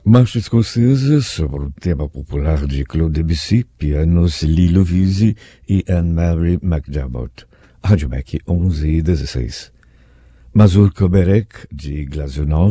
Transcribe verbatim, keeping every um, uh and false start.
Marcha escocesa sobre o tema popular de Claude Debussy, pianos Lilo Visi e Anne-Marie McDermott. Rádio Mac onze e dezesseis. Mazurka Berek, de Glazunov,